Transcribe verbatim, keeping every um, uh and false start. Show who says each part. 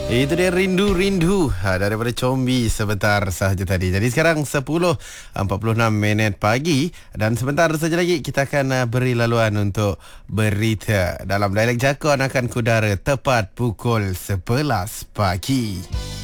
Speaker 1: Itu dia rindu-rindu ha, daripada Combi sebentar sahaja tadi. Jadi sekarang sepuluh empat puluh enam minit pagi dan sebentar saja lagi kita akan uh, beri laluan untuk berita dalam dialek Jakun akan kudara tepat pukul sebelas pagi.